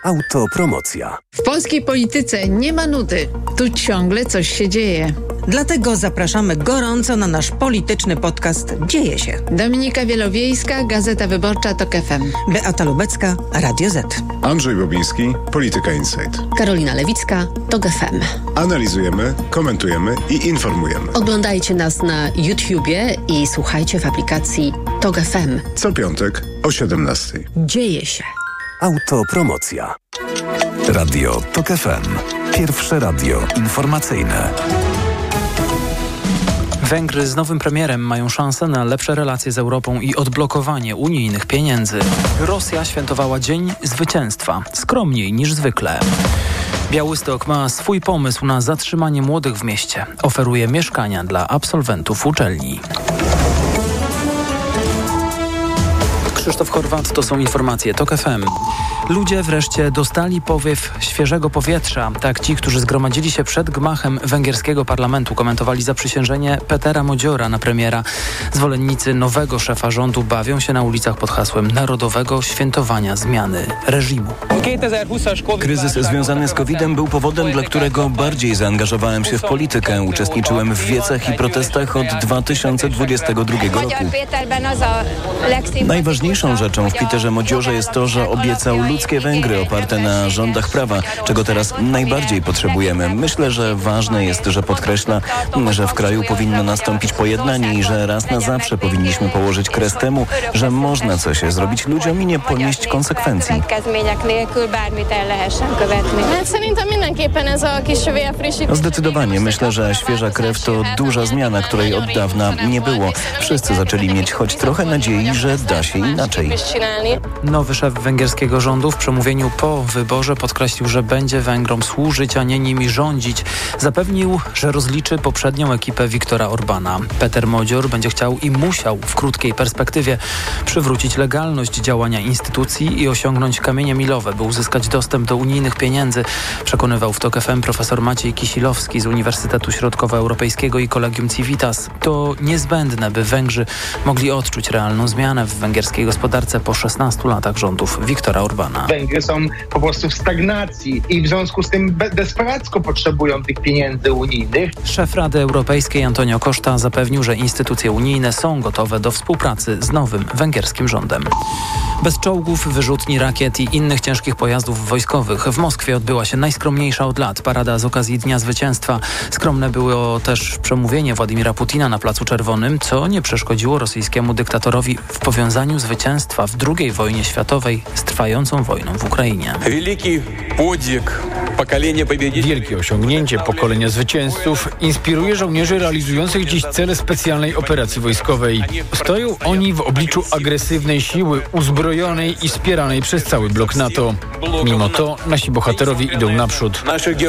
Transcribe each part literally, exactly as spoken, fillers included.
Autopromocja. W polskiej polityce nie ma nudy. Tu ciągle coś się dzieje. Dlatego zapraszamy gorąco na nasz polityczny podcast Dzieje się. Dominika Wielowiejska, Gazeta Wyborcza, Tok F M. Beata Lubecka, Radio Z. Andrzej Bobiński, Polityka Insight. Karolina Lewicka, Tok F M. Analizujemy, komentujemy i informujemy. Oglądajcie nas na YouTubie i słuchajcie w aplikacji Tok F M. Co piątek o siedemnastej. Dzieje się. Autopromocja. Radio Tok F M. Pierwsze radio informacyjne. Węgry z nowym premierem mają szansę na lepsze relacje z Europą i odblokowanie unijnych pieniędzy. Rosja świętowała Dzień Zwycięstwa, skromniej niż zwykle. Białystok ma swój pomysł na zatrzymanie młodych w mieście. Oferuje mieszkania dla absolwentów uczelni. Krzysztof Chorwat, to są informacje Tok F M. Ludzie wreszcie dostali powiew świeżego powietrza. Tak ci, którzy zgromadzili się przed gmachem węgierskiego parlamentu, komentowali zaprzysiężenie Petera Modziora na premiera. Zwolennicy nowego szefa rządu bawią się na ulicach pod hasłem narodowego świętowania zmiany reżimu. Kryzys związany z kowidem był powodem, dla którego bardziej zaangażowałem się w politykę. Uczestniczyłem w wiecach i protestach od dwa tysiące dwudziestego drugiego roku. Najważniejszą rzeczą w Peterze Modziorze jest to, że obiecał ludzkie Węgry oparte na rządach prawa, czego teraz najbardziej potrzebujemy. Myślę, że ważne jest, że podkreśla, że w kraju powinno nastąpić pojednanie i że raz na zawsze powinniśmy położyć kres temu, że można coś zrobić ludziom i nie ponieść konsekwencji. Zdecydowanie. Myślę, że świeża krew to duża zmiana, której od dawna nie było. Wszyscy zaczęli mieć choć trochę nadziei, że da się inaczej. Nowy szef węgierskiego rządu w przemówieniu po wyborze podkreślił, że będzie Węgrom służyć, a nie nimi rządzić. Zapewnił, że rozliczy poprzednią ekipę Viktora Orbana. Peter Modzior będzie chciał i musiał w krótkiej perspektywie przywrócić legalność działania instytucji i osiągnąć kamienie milowe, by uzyskać dostęp do unijnych pieniędzy, przekonywał w Tok F M profesor Maciej Kisilowski z Uniwersytetu Środkowoeuropejskiego i Collegium Civitas. To niezbędne, by Węgrzy mogli odczuć realną zmianę w węgierskiej gospodarce po szesnastu latach rządów Viktora Orbana. Węgry są po prostu w stagnacji i w związku z tym desperacko potrzebują tych pieniędzy unijnych. Szef Rady Europejskiej Antonio Costa zapewnił, że instytucje unijne są gotowe do współpracy z nowym węgierskim rządem. Bez czołgów, wyrzutni, rakiet i innych ciężkich pojazdów wojskowych w Moskwie odbyła się najskromniejsza od lat parada z okazji Dnia Zwycięstwa. Skromne było też przemówienie Władimira Putina na Placu Czerwonym, co nie przeszkodziło rosyjskiemu dyktatorowi w powiązaniu zwycięstwa w drugiej wojnie światowej z trwającą wojną w Ukrainie. Wielkie osiągnięcie pokolenia zwycięzców inspiruje żołnierzy realizujących dziś cele specjalnej operacji wojskowej. Stoją oni w obliczu agresywnej siły uzbrojonej i wspieranej przez cały blok NATO. Mimo to nasi bohaterowie idą naprzód.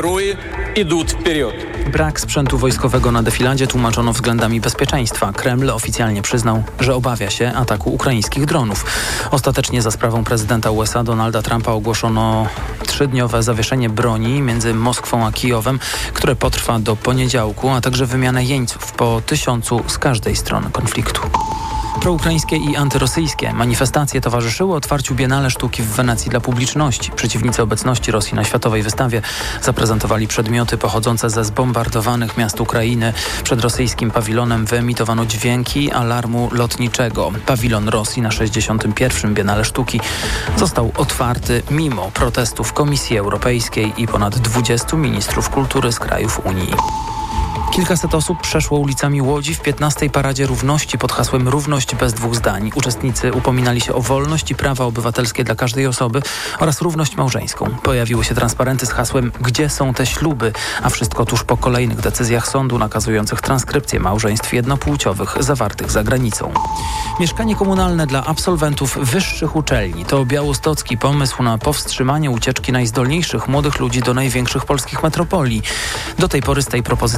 Brak sprzętu wojskowego na defiladzie tłumaczono względami bezpieczeństwa. Kreml oficjalnie przyznał, że obawia się ataku ukraińskich dronów. Ostatecznie za sprawą prezydenta U S A Donalda Trumpa ogłoszono trzydniowe zawieszenie broni między Moskwą a Kijowem, które potrwa do poniedziałku, a także wymianę jeńców po tysiącu z każdej strony konfliktu. Proukraińskie i antyrosyjskie manifestacje towarzyszyły otwarciu Biennale Sztuki w Wenecji dla publiczności. Przeciwnicy obecności Rosji na światowej wystawie zaprezentowali przedmioty pochodzące ze zbombardowanych miast Ukrainy. Przed rosyjskim pawilonem wyemitowano dźwięki alarmu lotniczego. Pawilon Rosji na sześćdziesiątym pierwszym Biennale Sztuki został otwarty mimo protestów Komisji Europejskiej i ponad dwudziestu ministrów kultury z krajów Unii. Kilkaset osób przeszło ulicami Łodzi w piętnastej Paradzie Równości pod hasłem Równość bez dwóch zdań. Uczestnicy upominali się o wolność i prawa obywatelskie dla każdej osoby oraz równość małżeńską. Pojawiły się transparenty z hasłem Gdzie są te śluby? A wszystko tuż po kolejnych decyzjach sądu nakazujących transkrypcję małżeństw jednopłciowych zawartych za granicą. Mieszkanie komunalne dla absolwentów wyższych uczelni to białostocki pomysł na powstrzymanie ucieczki najzdolniejszych młodych ludzi do największych polskich metropolii. Do tej pory z tej propozycji skorzystali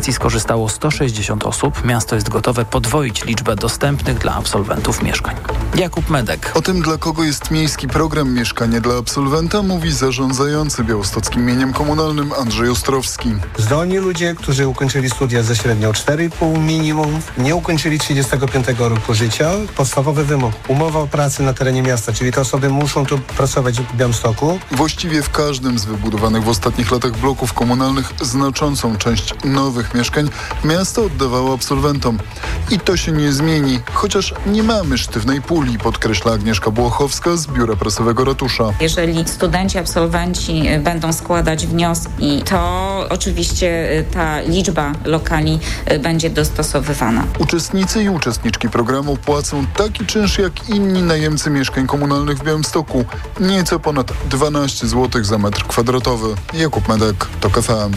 skorzystało sto sześćdziesiąt osób. Miasto jest gotowe podwoić liczbę dostępnych dla absolwentów mieszkań. Jakub Medek. O tym, dla kogo jest miejski program Mieszkanie dla absolwenta, mówi zarządzający białostockim mieniem komunalnym Andrzej Ostrowski. Zdolni ludzie, którzy ukończyli studia ze średnią cztery i pół minimum, nie ukończyli trzydziestego piątego roku życia. Podstawowy wymóg, umowa o pracę na terenie miasta, czyli te osoby muszą tu pracować w Białymstoku. Właściwie w każdym z wybudowanych w ostatnich latach bloków komunalnych znaczącą część nowych mieszkań miasto oddawało absolwentom. I to się nie zmieni, chociaż nie mamy sztywnej puli, podkreśla Agnieszka Błochowska z Biura Prasowego Ratusza. Jeżeli studenci, absolwenci będą składać wnioski, to oczywiście ta liczba lokali będzie dostosowywana. Uczestnicy i uczestniczki programu płacą taki czynsz jak inni najemcy mieszkań komunalnych w Białymstoku. Nieco ponad dwanaście złotych za metr kwadratowy. Jakub Medek, TOK F M.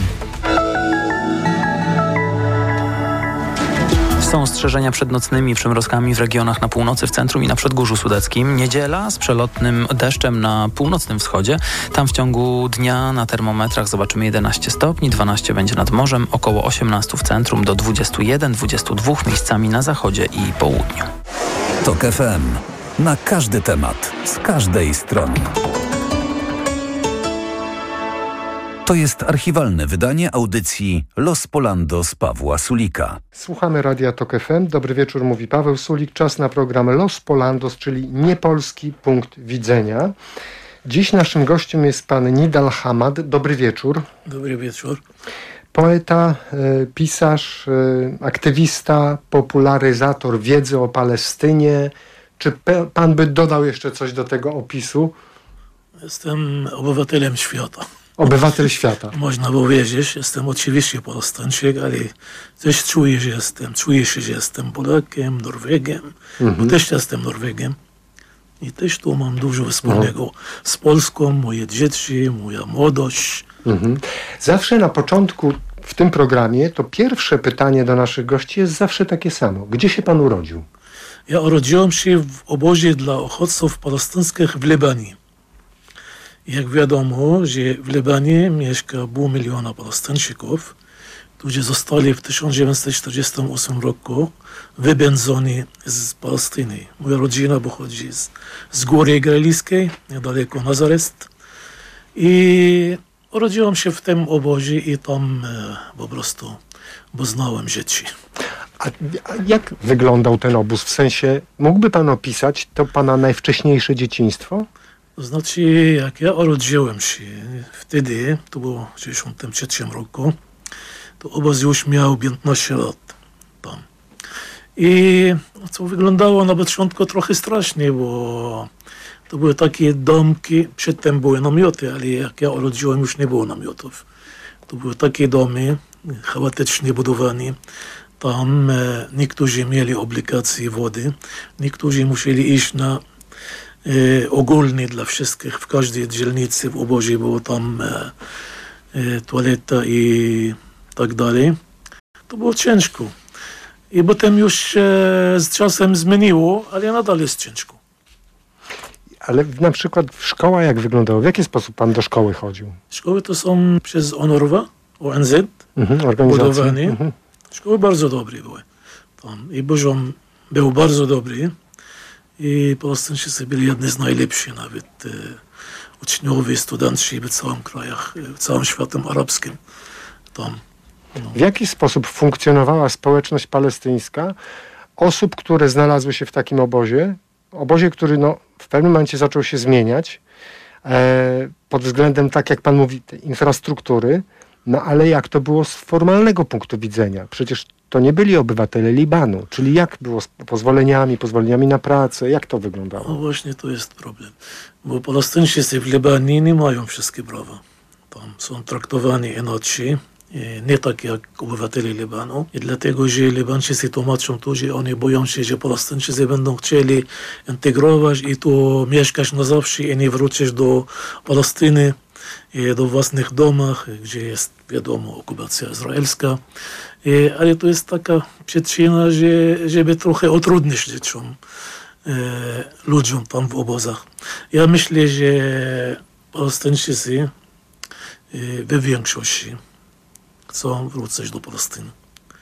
Są ostrzeżenia przed nocnymi przymrozkami w regionach na północy, w centrum i na Przedgórzu Sudeckim. Niedziela z przelotnym deszczem na północnym wschodzie. Tam w ciągu dnia na termometrach zobaczymy jedenaście stopni, dwanaście będzie nad morzem, około osiemnaście w centrum, do dwudziestu jeden dwudziestu dwóch miejscami na zachodzie i południu. TOK F M. Na każdy temat, z każdej strony. To jest archiwalne wydanie audycji Los Polandos Pawła Sulika. Słuchamy Radia Tok F M. Dobry wieczór, mówi Paweł Sulik. Czas na program Los Polandos, czyli niepolski punkt widzenia. Dziś naszym gościem jest pan Nidal Hamad. Dobry wieczór. Dobry wieczór. Poeta, y, pisarz, y, aktywista, popularyzator wiedzy o Palestynie. Czy pe- pan by dodał jeszcze coś do tego opisu? Jestem obywatelem świata. Obywatel świata. Można powiedzieć, jestem oczywiście Palestyńczyk, ale też czuję, że jestem, czuję się, że jestem Polakiem, Norwegiem, mhm. bo też jestem Norwegiem. I też tu mam dużo wspólnego mhm. z Polską, moje dzieci, moja młodość. Mhm. Zawsze na początku w tym programie to pierwsze pytanie do naszych gości jest zawsze takie samo. Gdzie się pan urodził? Ja urodziłem się w obozie dla uchodźców palestyńskich w Libanie. Jak wiadomo, że w Libanie mieszka pół miliona Palestyńczyków, którzy zostali w tysiąc dziewięćset czterdziestym ósmym roku wypędzeni z Palestyny. Moja rodzina pochodzi z, z Góry Galilejskiej, niedaleko Nazaret. I urodziłem się w tym obozie i tam e, po prostu poznałem dzieci. A, a jak wyglądał ten obóz? W sensie, mógłby pan opisać to pana najwcześniejsze dzieciństwo? To znaczy, jak ja urodziłem się wtedy, to było w dziewięćdziesiątym trzecim roku, to obóz już miał piętnaście lat tam. I to wyglądało na początku trochę strasznie, bo to były takie domki, przedtem były namioty, ale jak ja urodziłem, już nie było namiotów. To były takie domy, chaotycznie budowane. Tam e, niektórzy mieli obligacje wody, niektórzy musieli iść na E, ogólny dla wszystkich, w każdej dzielnicy w obozie było tam e, e, toaleta i tak dalej. To było ciężko. I potem już się z czasem zmieniło, ale nadal jest ciężko. Ale na przykład szkoła jak wyglądała? W jaki sposób pan do szkoły chodził? Szkoły to są przez ONORWA, O N Z, mhm, budowane. Mhm. Szkoły bardzo dobre były tam. I poziom był bardzo dobry. I Palestyńczycy byli jedni z najlepszych, nawet e, uczniowie, studenci w całym krajach, w całym świecie arabskim. Tam, no. W jaki sposób funkcjonowała społeczność palestyńska osób, które znalazły się w takim obozie? Obozie, który no, w pewnym momencie zaczął się zmieniać e, pod względem, tak jak pan mówi, tej infrastruktury, no ale jak to było z formalnego punktu widzenia? Przecież to nie byli obywatele Libanu, czyli jak było z pozwoleniami, pozwoleniami na pracę, jak to wyglądało? No właśnie to jest problem, bo Palestyńczycy w Libanie nie mają wszystkie prawa. Tam są traktowani inaczej, nie tak jak obywatele Libanu. I dlatego, że Libańczycy tłumaczą to, że oni boją się, że Palestyńczycy będą chcieli integrować i tu mieszkać na zawsze i nie wrócić do Palestyny, do własnych domach, gdzie jest, wiadomo, okupacja izraelska. Ale to jest taka przyczyna, że, żeby trochę utrudnić dzieciom, e, ludziom tam w obozach. Ja myślę, że Palestyńczycy e, we większości chcą wrócić do Palestyny.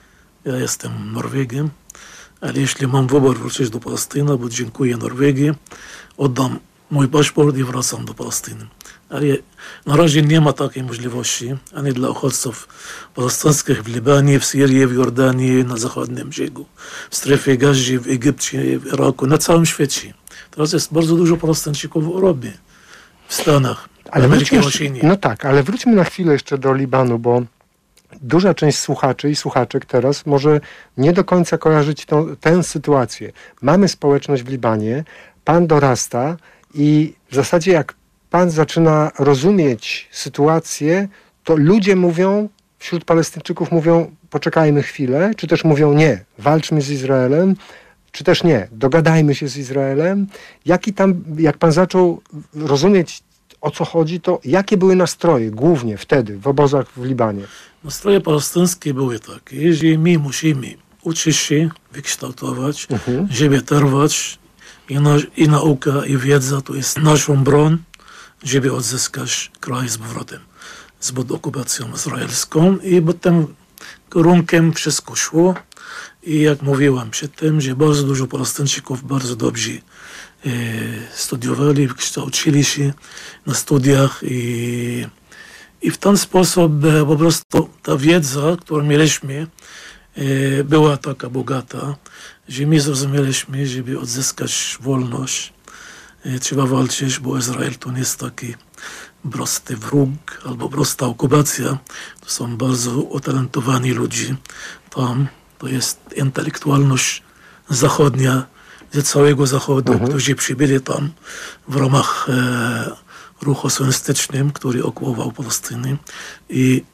Ja jestem Norwegiem, ale jeśli mam wybór wrócić do Palestyny, bo dziękuję Norwegii, oddam mój paszport i wracam do Palestyny. Ale na razie nie ma takiej możliwości ani dla uchodźców palestyńskich w Libanie, w Syrii, w Jordanii, na zachodnim brzegu, w strefie Gazy, w Egipcie, w Iraku, na całym świecie. Teraz jest bardzo dużo Palestyńczyków w Europie, w Stanach, ale w Ameryce wróćmy, Łacinie. No tak, ale wróćmy na chwilę jeszcze do Libanu, bo duża część słuchaczy i słuchaczek teraz może nie do końca kojarzyć tą, tę sytuację. Mamy społeczność w Libanie, pan dorasta i w zasadzie jak pan zaczyna rozumieć sytuację, to ludzie mówią, wśród Palestyńczyków mówią, poczekajmy chwilę, czy też mówią nie, walczmy z Izraelem, czy też nie, dogadajmy się z Izraelem. Jaki tam, jak pan zaczął rozumieć, o co chodzi, to jakie były nastroje głównie wtedy w obozach w Libanie? Nastroje palestyńskie były takie, że my musimy uczyć się, wykształtować, mhm. żeby trwać i, na, i nauka, i wiedza to jest naszą broń, żeby odzyskać kraj z powrotem, spod okupacją izraelską i potem kierunkiem wszystko szło i jak mówiłem przedtem, że bardzo dużo Palestyńczyków bardzo dobrze e, studiowali, kształcili się na studiach i, i w ten sposób e, po prostu ta wiedza, którą mieliśmy, e, była taka bogata, że my zrozumieliśmy, żeby odzyskać wolność, e, trzeba walczyć, bo Izrael to nie jest taki prosty wróg albo prosta okupacja. To są bardzo utalentowani ludzie tam. To jest intelektualność zachodnia, ze całego Zachodu, mhm. którzy przybyli tam w ramach e, ruchu sionistycznym, który okupował Palestynę i,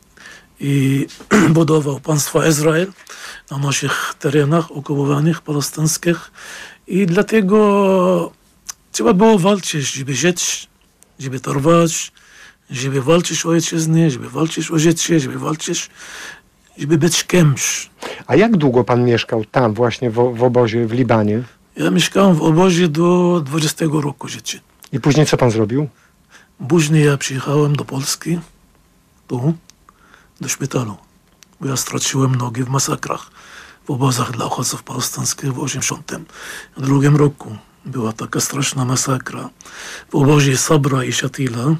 i budował państwo Izrael na naszych terenach okupowanych palestyńskich. I dlatego trzeba było walczyć, żeby żyć, żeby trwać, żeby walczyć o ojczyznę, żeby walczyć o życie, żeby walczyć, żeby być kimś. A jak długo pan mieszkał tam właśnie w, w obozie w Libanie? Ja mieszkałem w obozie do dwudziestego roku życia. I później co pan zrobił? Później ja przyjechałem do Polski, tu, do szpitalu, bo ja straciłem nogi w masakrach, w obozach dla uchodźców palestyńskich w osiemdziesiątym drugim roku. Była taka straszna masakra w obozie Sabra i Shatila.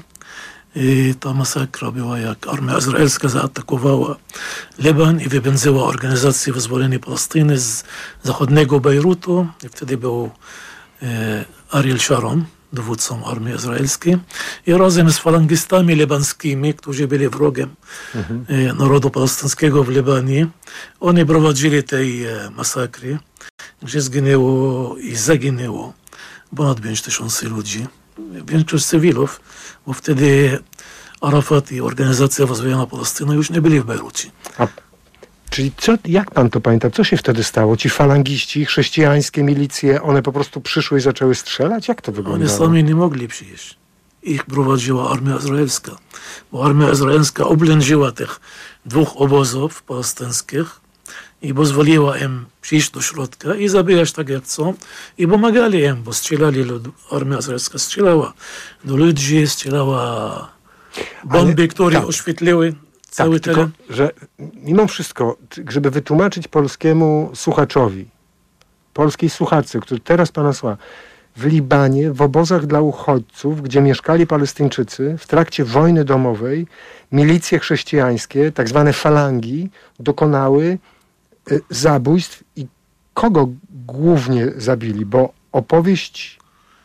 I ta masakra była, jak armia izraelska zaatakowała Liban i wypędziła organizację wyzwolenia Palestyny z zachodniego Bejrutu. I wtedy był e, Ariel Sharon, dowódcą armii izraelskiej. I razem z falangistami libańskimi, którzy byli wrogiem mhm. e, narodu palestyńskiego w Libanie, oni prowadzili tej e, masakry, gdzie zginęło i zaginęło ponad pięć tysięcy ludzi. Większość cywilów, bo wtedy Arafat i Organizacja Wyzwolenia Palestyny już nie byli w Bejrucie. A, czyli co, jak pan to pamięta? Co się wtedy stało? Ci falangiści, chrześcijańskie milicje, one po prostu przyszły i zaczęły strzelać? Jak to wyglądało? Oni sami nie mogli przyjść. Ich prowadziła armia izraelska. Bo armia izraelska oblężyła tych dwóch obozów palestyńskich i pozwoliła im przyjść do środka i zabijać tak jak chcą i pomagali im, bo strzelali, armia izraelska strzelała do ludzi, strzelała bomby, Ale, które tak. oświetliły cały tak, teren. Tylko, że mimo wszystko, żeby wytłumaczyć polskiemu słuchaczowi, polskiej słuchaczce, który teraz pana słucha, w Libanie, w obozach dla uchodźców, gdzie mieszkali Palestyńczycy, w trakcie wojny domowej, milicje chrześcijańskie, tak zwane falangi, dokonały zabójstw i kogo głównie zabili? Bo opowieść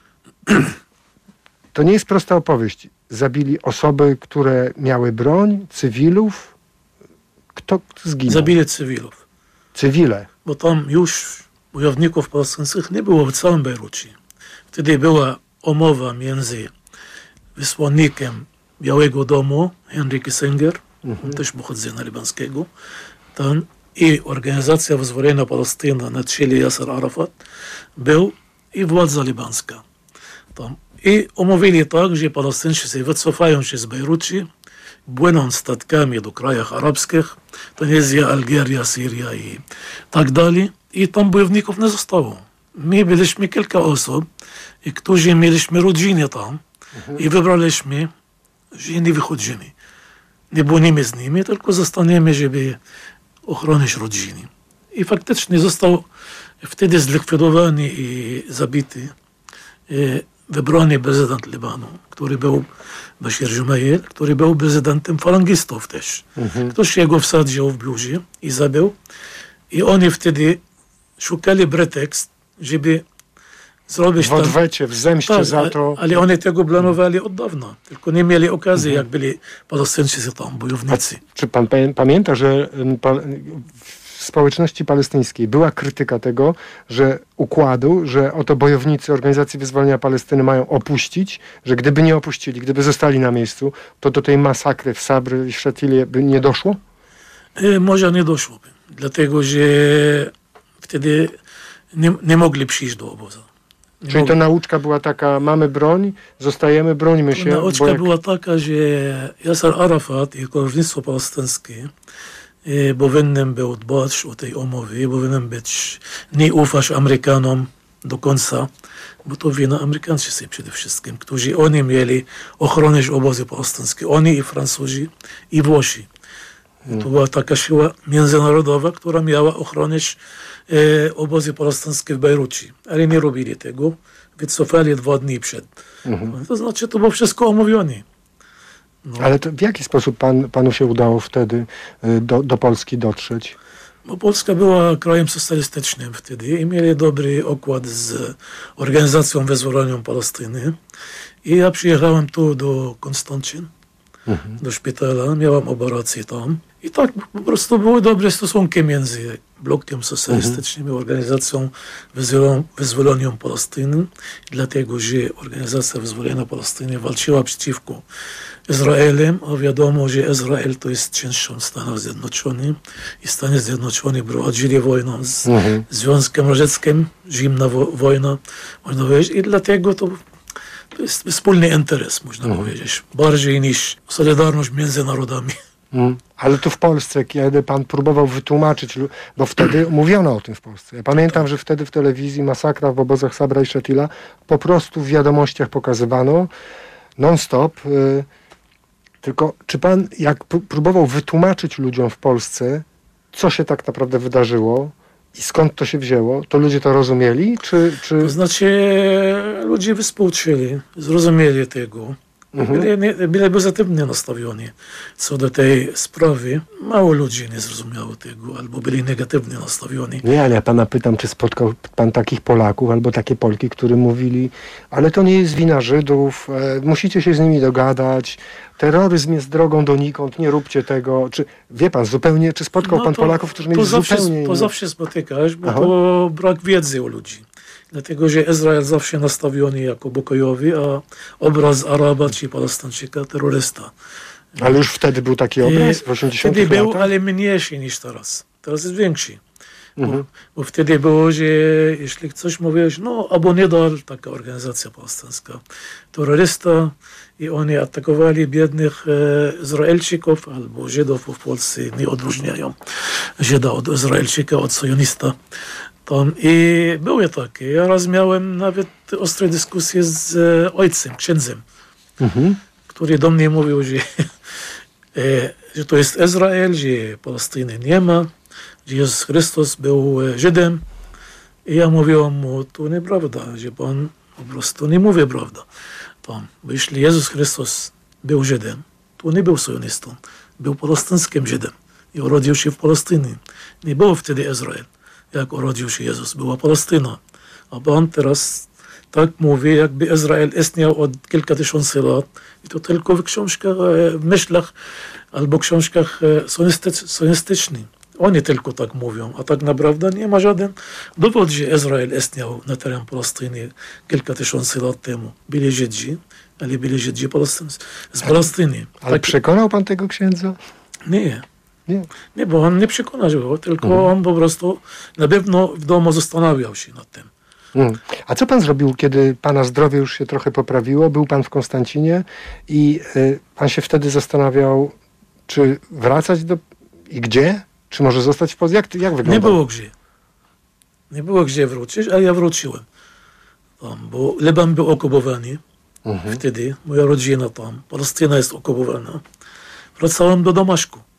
to nie jest prosta opowieść. Zabili osoby, które miały broń, cywilów. Kto zginął? Zabili cywilów. Cywile. Bo tam już bojowników palestyńskich nie było w całym Bejrucie. Wtedy była umowa między wysłannikiem Białego Domu, Henry Kissinger, mhm. też pochodzenia libańskiego, ten i Organizacja Wyzwolenia Palestyny na czele Yasser Arafat był i władza libańska. Tam. I umówili tak, że Palestyńczycy wycofają się z Bejrucie, płyną statkami do krajów arabskich, Tunezja, Algieria, Syria i tak dalej. I tam bojowników nie zostało. My byliśmy kilka osób, i którzy mieliśmy rodziny tam mhm. i wybraliśmy, że nie wychodzimy. Nie bronimy z nimi, tylko zostaniemy, żeby ochronić rodziny. I faktycznie został wtedy zlikwidowany i zabity wybrany prezydent Libanu, który był Bashir Jumayel, który był prezydentem falangistów też. Mhm. Ktoś jego wsadził w bluzie i zabił. I oni wtedy szukali pretekst, żeby zrobić w odwecie, w zemście tak, za to. Ale oni tego planowali od dawna. Tylko nie mieli okazji, mhm. jak byli Palestyńczycy tam, bojownicy. A czy pan pamięta, że w społeczności palestyńskiej była krytyka tego, że układu, że oto bojownicy Organizacji Wyzwolenia Palestyny mają opuścić, że gdyby nie opuścili, gdyby zostali na miejscu, to do tej masakry w Sabry i Szatilie by nie doszło? E, może nie doszłoby. Dlatego, że wtedy nie, nie mogli przyjść do obozu. Nie Czyli mogli. ta nauczka była taka, mamy broń, zostajemy, brońmy się. Nauczka jak... była taka, że Yasser Arafat i kierownictwo palestyńskie powinien był dbać o tej umowie, powinien być, nie ufać Amerykanom do końca, bo to wina Amerykańczycy przede wszystkim, którzy oni mieli ochronić obozy palestyńskie, oni i Francuzi i Włosi. Hmm. To była taka siła międzynarodowa, która miała ochronić e, obozy palestyńskie w Bejrucie, ale nie robili tego, wycofali dwa dni przed. Hmm. To znaczy, to było wszystko omówione. No. Ale to w jaki sposób pan, panu się udało wtedy do, do Polski dotrzeć? Bo Polska była krajem socjalistycznym wtedy i mieli dobry układ z Organizacją Wyzwolenia Palestyny. I ja przyjechałem tu do Konstancin, mhm. do szpitala, miałem operację tam. I tak po prostu były dobre stosunki między blokiem socjalistycznym mhm. i Organizacją Wyzwolenia Palestyny. Dlatego, że Organizacja Wyzwolenia Palestyny walczyła przeciwko Izraelem, a wiadomo, że Izrael to jest częścią Stanów Zjednoczonych i Stany Zjednoczone prowadzili wojnę z mhm. Związkiem Radzieckim, zimna wo- wojna, można powiedzieć, i dlatego to, to jest wspólny interes, można mhm. powiedzieć, bardziej niż solidarność między narodami. Mm. Ale tu w Polsce, kiedy pan próbował wytłumaczyć, bo wtedy mówiono o tym w Polsce. Ja pamiętam, że wtedy w telewizji masakra w obozach Sabra i Shatila po prostu w wiadomościach pokazywano non-stop. Y- Tylko czy pan, jak próbował wytłumaczyć ludziom w Polsce, co się tak naprawdę wydarzyło i skąd to się wzięło, to ludzie to rozumieli? Czy, czy... To znaczy, ludzie współczuli, zrozumieli tego. Mhm. Byli, byli pozytywnie nastawieni co do tej sprawy. Mało ludzi nie zrozumiało tego, albo byli negatywnie nastawieni. Nie, ale ja pana pytam, czy spotkał pan takich Polaków, albo takie Polki, które mówili, ale to nie jest wina Żydów, e, musicie się z nimi dogadać, terroryzm jest drogą donikąd, nie róbcie tego. Czy wie pan zupełnie, czy spotkał no pan to, Polaków, którzy mieli zawsze, zupełnie... To zawsze spotykasz, bo Aha. to brak wiedzy u ludzi. Dlatego, że Izrael zawsze nastawiony jako pokojowy, a obraz Araba czy Palestyńczyka terrorysta. Ale już wtedy był taki obraz w osiemdziesiątych Wtedy był, latach? ale mniejszy niż teraz. Teraz jest większy. Mhm. Bo, bo wtedy było, że jeśli coś mówiłeś, no Abonedar, taka organizacja palestyńska, terrorysta, i oni atakowali biednych e, Izraelczyków albo Żydów, w Polsce nie odróżniają Żyda od Izraelczyka, od sionista. Tam. I były takie. Ja raz miałem nawet ostre dyskusje z e, ojcem, księdzem, mhm. który do mnie mówił, że, e, że to jest Izrael, że Palestyny nie ma, że Jezus Chrystus był Żydem. I ja mówiłem mu, to nieprawda, że Pan po prostu nie mówi prawda. Tam. Bo jeśli Jezus Chrystus był Żydem, to nie był sionistą, był palestyńskim Żydem i urodził się w Palestynie. Nie było wtedy Izrael. Jak urodził się Jezus, była Palestyna. A Pan teraz tak mówi, jakby Izrael istniał od kilka tysięcy lat. I to tylko w książkach, w myślach albo książkach sonistycznych. Oni tylko tak mówią, a tak naprawdę nie ma żaden dowód, że Izrael istniał na terenie Palestyny kilka tysięcy lat temu. Byli Żydzi, ale byli Żydzi z Palestyny. Ale tak... przekonał pan tego księdza? Nie. Nie. Nie, bo on nie przekonał, tylko mhm. on po prostu na pewno w domu zastanawiał się nad tym. Hmm. A co pan zrobił, kiedy pana zdrowie już się trochę poprawiło? Był pan w Konstancinie i y, pan się wtedy zastanawiał, czy wracać do... i gdzie? Czy może zostać w Polsce? Jak, jak wygląda? Nie było gdzie. Nie było gdzie wrócić, a ja wróciłem. Tam, bo Liban był okupowany mhm. wtedy. Moja rodzina tam. Palestyna jest okupowana. Wracałem do Damaszku.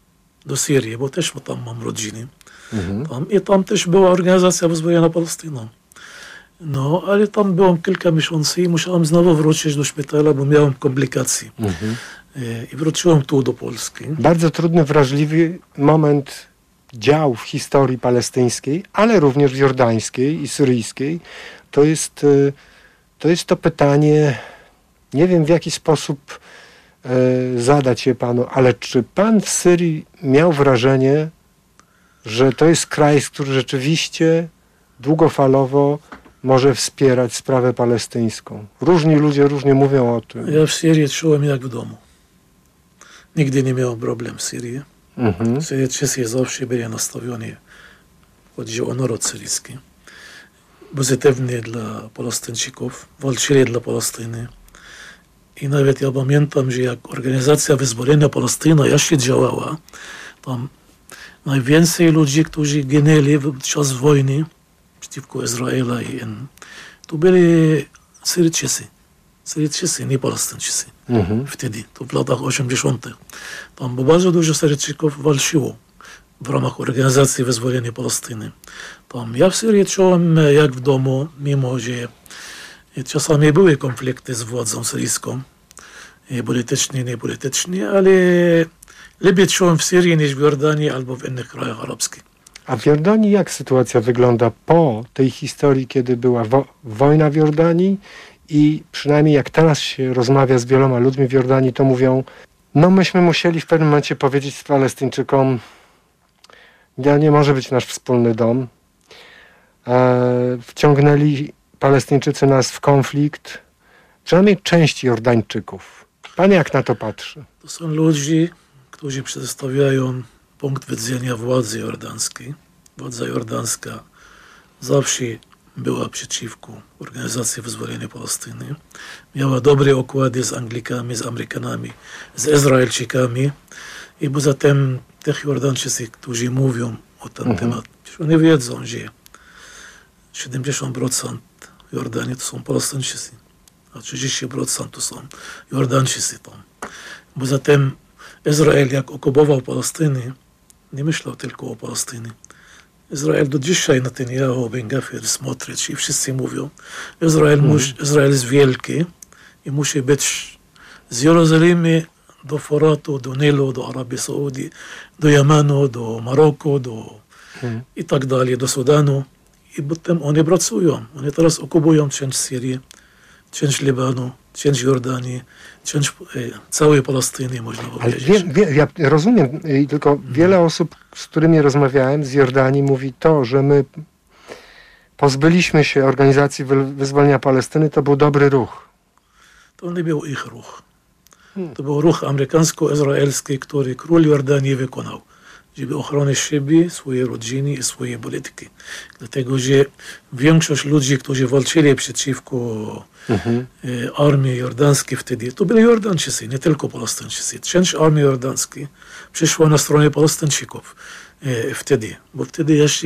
do Syrii, bo też tam mam rodziny. Mhm. Tam, I tam też była organizacja wyzwolenia Palestyny. No, ale tam byłem kilka miesięcy i musiałem znowu wrócić do szpitala, bo miałem komplikacje. Mhm. I wróciłem tu do Polski. Bardzo trudny, wrażliwy moment dział w historii palestyńskiej, ale również jordańskiej i syryjskiej. To jest, to jest to pytanie, nie wiem w jaki sposób e, zadać je panu, ale czy pan w Syrii miał wrażenie, że to jest kraj, który rzeczywiście długofalowo może wspierać sprawę palestyńską? Różni ludzie różnie mówią o tym. Ja w Syrii czułem jak w domu. Nigdy nie miałem problem w Syrii. Mhm. Syryjczycy zawsze byli nastawieni, chodzi o naród syryjski, pozytywnie dla Palestyńczyków, walczyli dla Palestyny. I nawet ja pamiętam, że jak organizacja wyzwolenia Palestyny jeszcze działała, tam najwięcej ludzi, którzy ginęli podczas wojny przeciwko Izraela, i to byli Syryjczycy. Syryjczycy, nie Palestyńczycy. Mhm. Wtedy, to w latach osiemdziesiątych. Tam bardzo dużo Syryjczyków walczyło w ramach organizacji wyzwolenia Palestyny. Tam ja w Syrii czułem jak w domu, mimo że czasami były konflikty z władzą syryjską, politycznie, niepolitycznie, ale lepiej czułem w Syrii niż w Jordanii albo w innych krajach arabskich. A w Jordanii jak sytuacja wygląda po tej historii, kiedy była wo- wojna w Jordanii? I przynajmniej jak teraz się rozmawia z wieloma ludźmi w Jordanii, to mówią, no myśmy musieli w pewnym momencie powiedzieć Palestyńczykom, to nie może być nasz wspólny dom. E, wciągnęli Palestyńczycy nas w konflikt, przynajmniej część Jordańczyków. Pan jak na to patrzy? To są ludzie, którzy przedstawiają punkt widzenia władzy jordańskiej. Władza jordańska zawsze była przeciwko organizacji wyzwolenia Palestyny. Miała dobre układy z Anglikami, z Amerykanami, z Izraelczykami. I poza tym tych Jordańczycy, którzy mówią o tym Mhm. temat, oni wiedzą, że siedemdziesiąt procent Jordanii to są Palestyńczycy, a trzydzieści procent to są Jordańczycy tam. Poza tym Izrael, jak okupował Palestynę, nie myślał tylko o Palestynie. Izrael do dzisiaj, Netanyahu, Ben Gvir, Smotrich i wszyscy mówią, Izrael, mm. mus, Izrael jest wielki i musi być z Jerozolimy do Foratu, do Nilu, do Arabii Saudii, do Jemenu, do Maroku, do mm. i tak dalej, do Sudanu. I potem oni pracują. Oni teraz okupują część Syrii, część Libanu, część Jordanii, część e, całej Palestyny, można powiedzieć. Ale wie, wie, ja rozumiem, tylko mhm. wiele osób, z którymi rozmawiałem z Jordanii, mówi to, że my pozbyliśmy się organizacji wyzwolenia Palestyny, to był dobry ruch. To nie był ich ruch. Hmm. To był ruch amerykańsko-izraelski, który król Jordanii wykonał, żeby ochronić siebie, swojej rodziny i swojej polityki. Dlatego, że większość ludzi, którzy walczyli przeciwko mhm. e, armii jordańskiej wtedy, to byli Jordańczycy, nie tylko Palestyńczycy. Część armii jordańskiej przyszła na stronę Palestyńczyków e, wtedy, bo wtedy jeszcze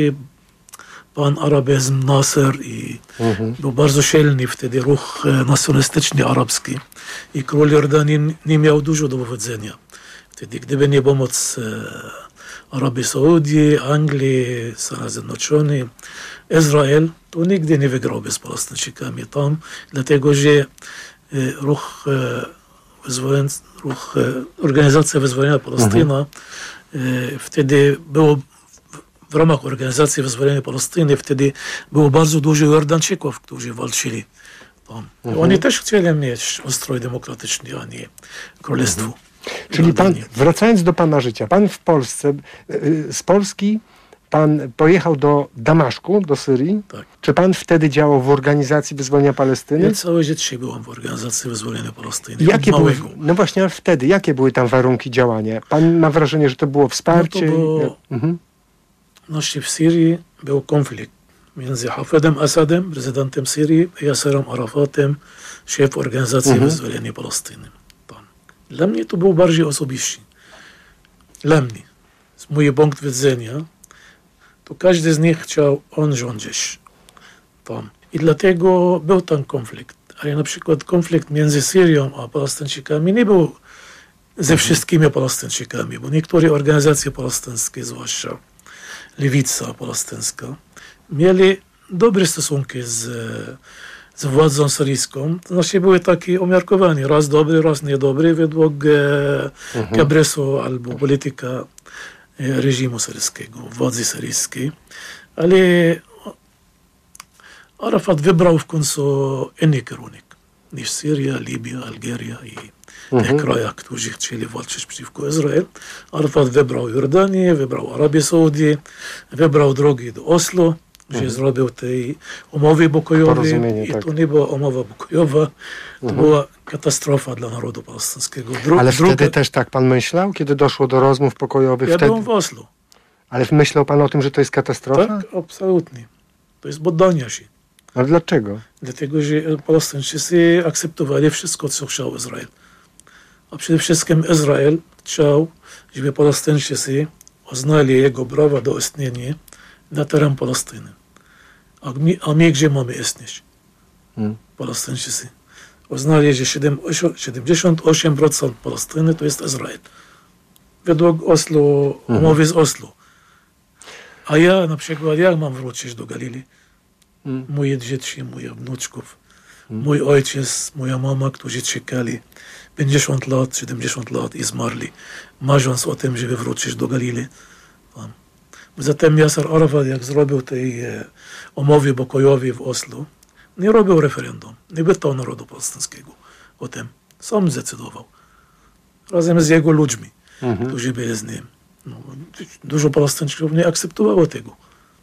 pan arabizm, Nasser i mhm. był bardzo silny wtedy ruch e, nacjonalistyczny arabski i król Jordanii nie miał dużo do powiedzenia. Wtedy, gdyby nie pomoc e, Arabii Saudii, Anglii, Stanów Zjednoczonych, Izrael, to nigdy nie wygrałby z Palestyńczykami tam, dlatego że e, ruch, e, wyzwoleń, ruch e, Organizacja Wyzwolenia Palestyna mhm. e, wtedy było w ramach Organizacji Wyzwolenia Palestyny wtedy było bardzo dużo Jordańczyków, którzy walczyli tam. Mhm. Oni też chcieli mieć ustrój demokratyczny, a nie królestwo. Mhm. Czyli pan, wracając do pana życia, pan w Polsce, z Polski pan pojechał do Damaszku, do Syrii. Tak. Czy pan wtedy działał w Organizacji Wyzwolenia Palestyny? Ja całe życie byłem w Organizacji Wyzwolenia Palestyny. Jakie były, no właśnie wtedy, jakie były tam warunki działania? Pan ma wrażenie, że to było wsparcie? No to było, mhm. no, w Syrii był konflikt między Hafidem Asadem, prezydentem Syrii, i Yasserem Arafatem, szef Organizacji mhm. Wyzwolenia Palestyny. Dla mnie to było bardziej osobiście. Dla mnie, z mojego punktu widzenia, to każdy z nich chciał on rządzić tam. I dlatego był tam konflikt. Ale na przykład konflikt między Syrią a Palestyńczykami nie był ze wszystkimi Palestyńczykami, bo niektóre organizacje palestyńskie, zwłaszcza lewica palestyńska, mieli dobre stosunki z, z władzą syryjską. To znaczy były takie umiarkowane, raz dobry, raz niedobry, według e, mhm. kabresu albo polityka e, reżimu syryjskiego, władzy syryjskiej. Ale Arafat wybrał w końcu inny kierunek niż Syria, Libia, Algeria i mhm. tych krajach, którzy chcieli walczyć przeciwko Izrael. Arafat wybrał Jordanię, wybrał Arabię Saudyjską, wybrał drogę do Oslo, gdzie mhm. zrobił tej umowy pokojowe i tak. To nie była umowa pokojowa, to mhm. była katastrofa dla narodu palestyńskiego. Dru- Ale wtedy druga... też tak pan myślał, kiedy doszło do rozmów pokojowych? Ja wtedy... byłem w Oslo. Ale myślał pan o tym, że to jest katastrofa? Tak, absolutnie. To jest poddanie się. Ale dlaczego? Dlatego, że Palestyńczycy akceptowali wszystko, co chciał Izrael. A przede wszystkim Izrael chciał, żeby Palestyńczycy uznali jego prawo do istnienia na teren Palestyny. A my, a my gdzie mamy istnieć? Hmm. Palestyńczycy uznali, że siedemdziesiąt osiem procent Palestyny to jest Izrael. Według Oslo, hmm. umowy z Oslo. A ja na przykład, jak mam wrócić do Galilei? Hmm. Moje dzieci, moje wnuczków, hmm. mój ojciec, moja mama, którzy czekali pięćdziesiąt lat, siedemdziesiąt lat i zmarli, marząc o tym, żeby wrócić do Galilei. Zatem Yasser Arafat, jak zrobił tej e, umowy pokojowej w Oslo, nie robił referendum, nie pytał narodu palestyńskiego o tym. Sam zdecydował. Razem z jego ludźmi, mhm. którzy byli z nim. No, dużo Palestyńczyków nie akceptowało tego.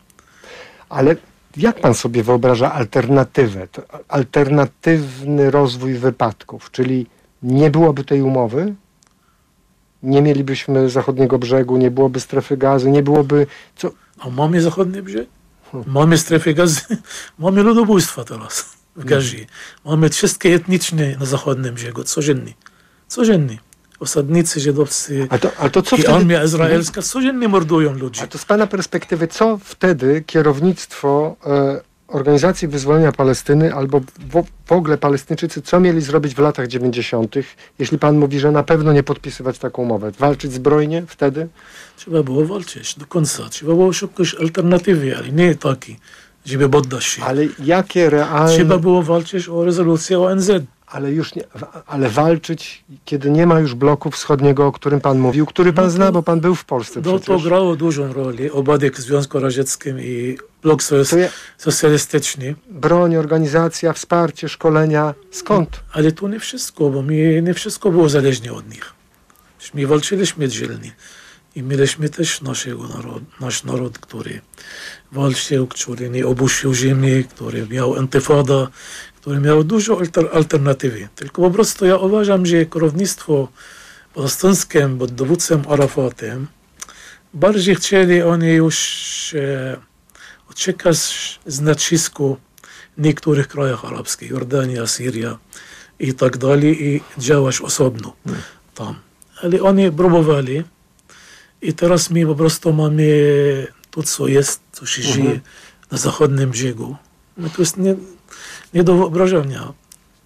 Ale jak pan sobie wyobraża alternatywę, to alternatywny rozwój wypadków, czyli nie byłoby tej umowy, nie mielibyśmy zachodniego brzegu, nie byłoby strefy gazy, nie byłoby... Co? A mamy zachodni brzeg? Hmm. Mamy strefy gazy, mamy ludobójstwa teraz w Gazie. Hmm. Mamy wszystkie etniczne na zachodnim brzegu, codziennie. Codziennie. Osadnicy żydowscy a to, a to co i wtedy... armia izraelska codziennie mordują ludzi. A to z pana perspektywy, co wtedy kierownictwo e, Organizacji Wyzwolenia Palestyny albo w, w ogóle Palestyńczycy, co mieli zrobić w latach dziewięćdziesiątych, jeśli pan mówi, że na pewno nie podpisywać taką umowę? Walczyć zbrojnie wtedy? Trzeba było walczyć do końca. Trzeba było szukać alternatywy, ale nie takiej, żeby poddać się. Ale jakie realne... Trzeba było walczyć o rezolucję O N Z. Ale już nie, ale walczyć, kiedy nie ma już bloku wschodniego, o którym pan mówił, który pan no to, zna, bo pan był w Polsce no przecież. To grało dużą rolę. Obadek w Związku Radzieckim i blok ja, socjalistyczny. Broń, organizacja, wsparcie, szkolenia. Skąd? No, ale to nie wszystko, bo my, nie wszystko było zależne od nich. My walczyliśmy dzielnie. I mieliśmy też naszego narod, nasz naród, który walczył, który nie opuścił ziemi, który miał intifada, który miał dużo alter, alternatywy. Tylko po prostu ja uważam, że kierownictwo palestyńskie pod dowódcą Arafatem bardziej chcieli oni już e, uciekać z nacisku w niektórych krajach arabskich, Jordania, Syria i tak dalej, i działać osobno tam. Ale oni próbowali i teraz my po prostu mamy to, co jest, co się mhm. dzieje na zachodnim brzegu. No to jest nie, nie do wyobrażenia.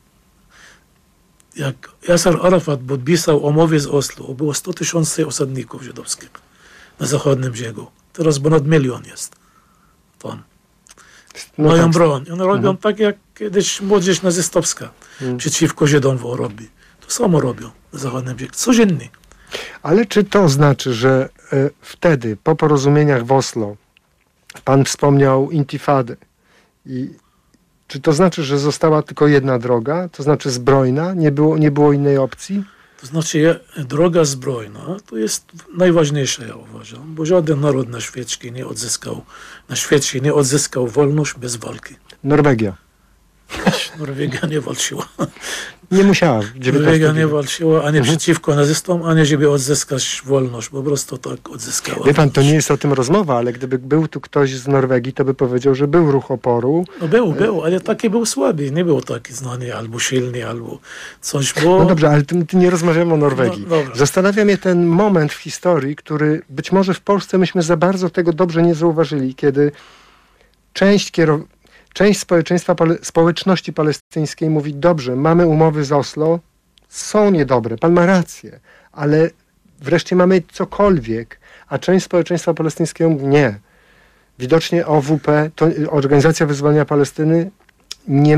Jak Yasser Arafat podpisał umowę z Oslo, było sto tysięcy osadników żydowskich na zachodnim brzegu. Teraz ponad milion jest tam. No mają tak. broń. One robią mhm. tak, jak kiedyś młodzież nazistowska mhm. przeciwko Żydom w Europie. To samo robią na zachodnim brzegu. Codziennie. Ale czy to znaczy, że e, wtedy, po porozumieniach w Oslo, pan wspomniał intifadę, i czy to znaczy, że została tylko jedna droga, to znaczy zbrojna, nie było, nie było innej opcji? To znaczy droga zbrojna to jest najważniejsza, ja uważam, bo żaden naród na świecie nie odzyskał, na świecie nie odzyskał wolność bez walki. Norwegia. Norwegia nie walczyła. Nie musiała. Norwegia nie walczyła ani mhm. przeciwko nazystom, ani żeby odzyskać wolność. Po prostu tak odzyskała. Wie pan, to nie jest o tym rozmowa, ale gdyby był tu ktoś z Norwegii, to by powiedział, że był ruch oporu. No był, był, ale taki był słaby. Nie był taki znany, albo silny, albo coś. Bo... No dobrze, ale ty, ty nie rozmawiamy o Norwegii. No, zastanawia mnie ten moment w historii, który być może w Polsce myśmy za bardzo tego dobrze nie zauważyli, kiedy część kierowników, Część społeczeństwa, społeczności palestyńskiej mówi, dobrze, mamy umowy z Oslo, są niedobre, pan ma rację, ale wreszcie mamy cokolwiek, a część społeczeństwa palestyńskiego mówi nie. Widocznie O W P, to Organizacja Wyzwolenia Palestyny, nie